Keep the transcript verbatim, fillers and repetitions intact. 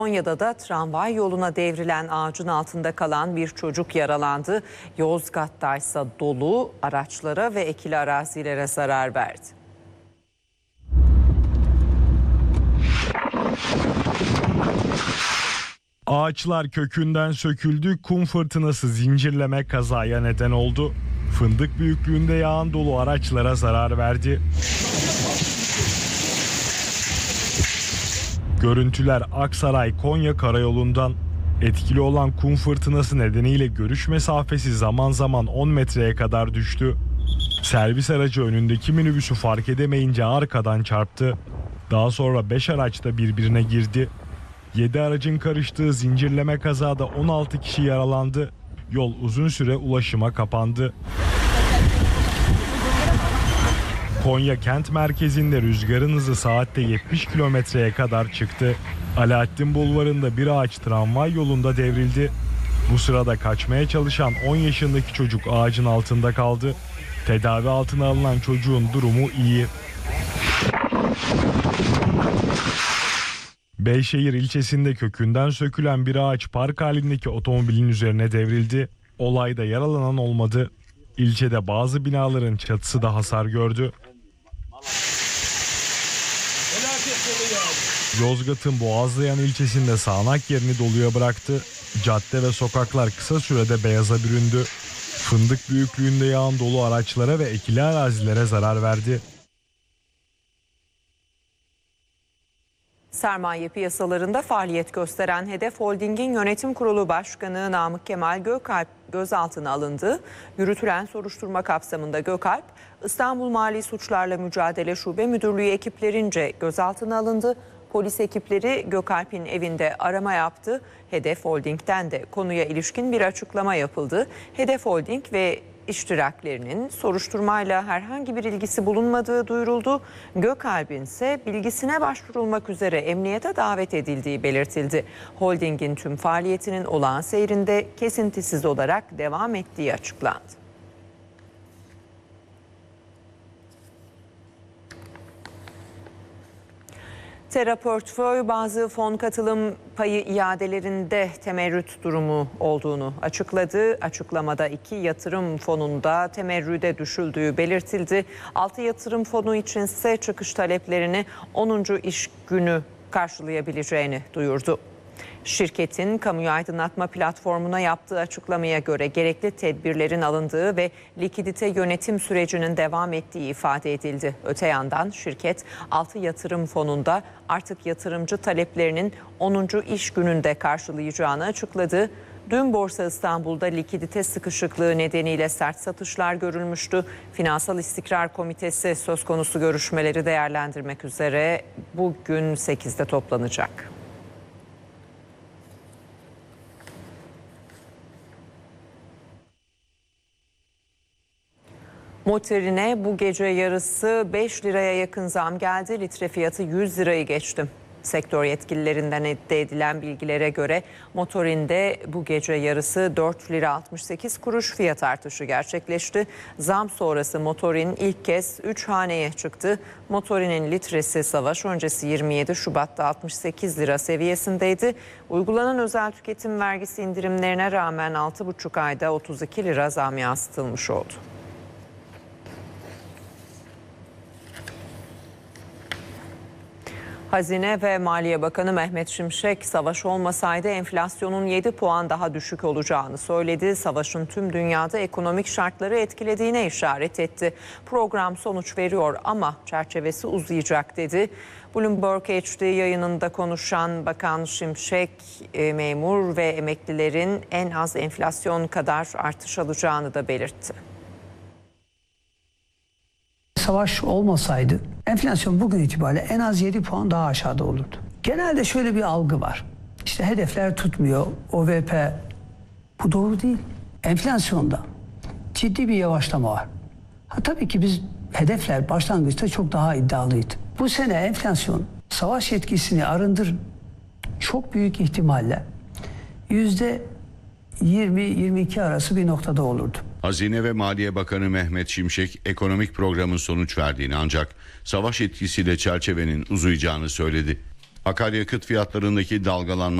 Konya'da da tramvay yoluna devrilen ağacın altında kalan bir çocuk yaralandı. Yozgat'ta ise dolu araçlara ve ekili arazilere zarar verdi. Ağaçlar kökünden söküldü, kum fırtınası zincirleme kazaya neden oldu. Fındık büyüklüğünde yağan dolu araçlara zarar verdi. Görüntüler Aksaray-Konya karayolundan. Etkili olan kum fırtınası nedeniyle görüş mesafesi zaman zaman on metreye kadar düştü. Servis aracı önündeki minibüsü fark edemeyince arkadan çarptı. Daha sonra beş araç da birbirine girdi. yedi aracın karıştığı zincirleme kazada on altı kişi yaralandı. Yol uzun süre ulaşıma kapandı. Konya kent merkezinde rüzgarın hızı saatte yetmiş kilometreye kadar çıktı. Alaaddin Bulvarı'nda bir ağaç tramvay yolunda devrildi. Bu sırada kaçmaya çalışan on yaşındaki çocuk ağacın altında kaldı. Tedavi altına alınan çocuğun durumu iyi. Beyşehir ilçesinde kökünden sökülen bir ağaç park halindeki otomobilin üzerine devrildi. Olayda yaralanan olmadı. İlçede bazı binaların çatısı da hasar gördü. Yozgat'ın Boğazlayan ilçesinde sağanak yerini doluya bıraktı. Cadde ve sokaklar kısa sürede beyaza büründü. Fındık büyüklüğünde yağan dolu araçlara ve ekili arazilere zarar verdi. Sermaye piyasalarında faaliyet gösteren Hedef Holding'in yönetim kurulu başkanı Namık Kemal Gökalp gözaltına alındı. Yürütülen soruşturma kapsamında Gökalp, İstanbul Mali Suçlarla Mücadele Şube Müdürlüğü ekiplerince gözaltına alındı. Polis ekipleri Gökalp'in evinde arama yaptı. Hedef Holding'den de konuya ilişkin bir açıklama yapıldı. Hedef Holding ve iştiraklerinin soruşturmayla herhangi bir ilgisi bulunmadığı duyuruldu. Gökalp'in ise bilgisine başvurulmak üzere emniyete davet edildiği belirtildi. Holding'in tüm faaliyetinin olağan seyrinde kesintisiz olarak devam ettiği açıklandı. Terra Portföy bazı fon katılım payı iadelerinde temerrüt durumu olduğunu açıkladı. Açıklamada iki yatırım fonunda temerrüde düşüldüğü belirtildi. altı yatırım fonu içinse çıkış taleplerini onuncu iş günü karşılayabileceğini duyurdu. Şirketin kamuyu aydınlatma platformuna yaptığı açıklamaya göre gerekli tedbirlerin alındığı ve likidite yönetim sürecinin devam ettiği ifade edildi. Öte yandan şirket altı yatırım fonunda artık yatırımcı taleplerinin onuncu iş gününde karşılayacağını açıkladı. Dün Borsa İstanbul'da likidite sıkışıklığı nedeniyle sert satışlar görülmüştü. Finansal İstikrar Komitesi söz konusu görüşmeleri değerlendirmek üzere bugün sekizde toplanacak. Motorine bu gece yarısı beş liraya yakın zam geldi. Litre fiyatı yüz lirayı geçti. Sektör yetkililerinden elde edilen bilgilere göre motorinde bu gece yarısı dört lira altmış sekiz kuruş fiyat artışı gerçekleşti. Zam sonrası motorin ilk kez üç haneye çıktı. Motorinin litresi savaş öncesi yirmi yedi Şubat'ta altmış sekiz lira seviyesindeydi. Uygulanan özel tüketim vergisi indirimlerine rağmen altı buçuk ayda otuz iki lira zam yansıtılmış oldu. Hazine ve Maliye Bakanı Mehmet Şimşek, savaş olmasaydı enflasyonun yedi puan daha düşük olacağını söyledi. Savaşın tüm dünyada ekonomik şartları etkilediğine işaret etti. Program sonuç veriyor ama çerçevesi uzayacak dedi. Bloomberg H D yayınında konuşan Bakan Şimşek, e, memur ve emeklilerin en az enflasyon kadar artış alacağını da belirtti. Savaş olmasaydı enflasyon bugün itibariyle en az yedi puan daha aşağıda olurdu. Genelde şöyle bir algı var. İşte hedefler tutmuyor, O V P. Bu doğru değil. Enflasyonda ciddi bir yavaşlama var. Ha, tabii ki biz hedefler başlangıçta çok daha iddialıydı. Bu sene enflasyon savaş etkisini arındır çok büyük ihtimalle yüzde yirmi yirmi iki arası bir noktada olurdu. Hazine ve Maliye Bakanı Mehmet Şimşek ekonomik programın sonuç verdiğini ancak savaş etkisiyle çerçevenin uzayacağını söyledi. Akaryakıt fiyatlarındaki dalgalanma